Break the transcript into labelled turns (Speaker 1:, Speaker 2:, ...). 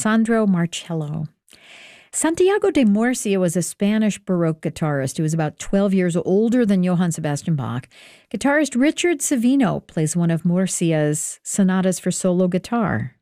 Speaker 1: Alessandro Marcello. Santiago de Murcia was a Spanish Baroque guitarist who was about 12 years older than Johann Sebastian Bach. Guitarist Richard Savino plays one of Murcia's sonatas for solo guitar.